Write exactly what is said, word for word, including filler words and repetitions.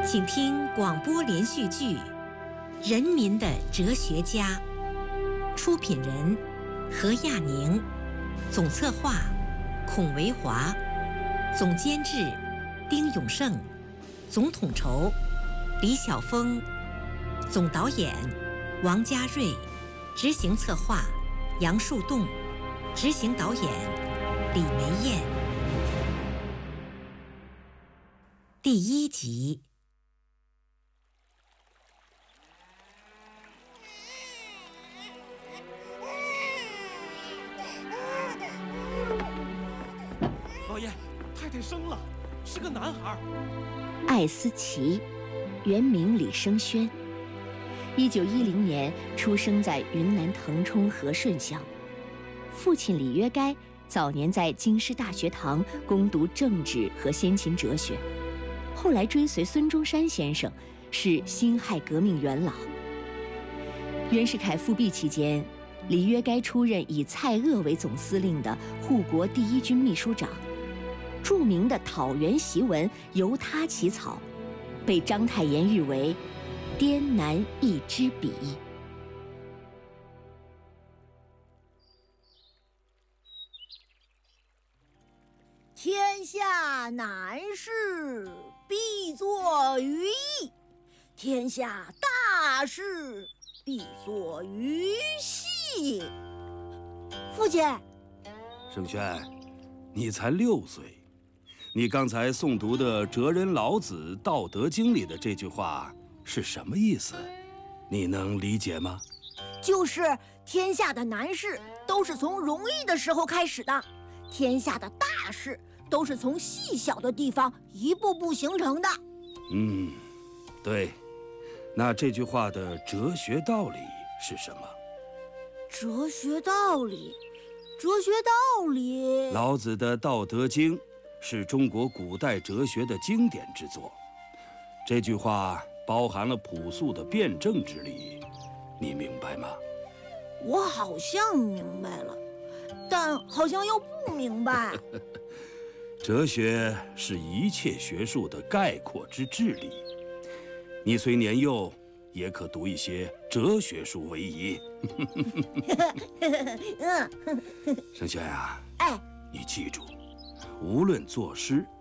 请听广播连续剧《人民的哲学家》，出品人何亚宁，总策划孔维华，总监制丁永胜，总统筹李晓峰，总导演王家瑞，执行策划杨树栋，执行导演李梅燕。第一集。 老爷，太太生了，是个男孩。 艾思琪，原名李生轩，一九一零年出生在云南腾冲和顺乡。父亲李约该早年在京师大学堂攻读政治和先秦哲学，后来追随孙中山先生，是辛亥革命元老。袁世凯复辟期间，李约该出任以蔡锷为总司令的护国第一军秘书长，著名的讨袁檄文由他起草，被章太炎誉为滇南一支笔。 天下难事必作于易，天下大事必作于细。父亲， 盛轩，你才六岁，你刚才诵读的哲人老子《道德经》里的这句话是什么意思？你能理解吗？ 就是天下的难事都是从容易的时候开始的，天下的大事都是从细小的地方一步步形成的。 嗯，对。那这句话的哲学道理是什么？ 哲学道理，哲学道理。 老子的《道德经》是中国古代哲学的经典之作，这句话包含了朴素的辩证之理，你明白吗？ 我好像明白了，但好像又不明白。 哲学是一切学术的概括之至理，你虽年幼，也可读一些哲学书为宜。盛轩啊， 哎， 你记住，无论作诗